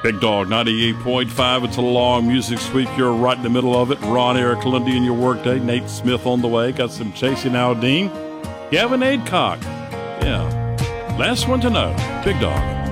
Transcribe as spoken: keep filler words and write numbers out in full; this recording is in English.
Big Dog ninety-eight point five. It's a long music sweep. You're right in the middle of it. Ron Eric Lundy in your workday. Nate Smith on the way. Got some Chasing Aldean. Gavin Adcock. Yeah. Last one to know. Big Dog.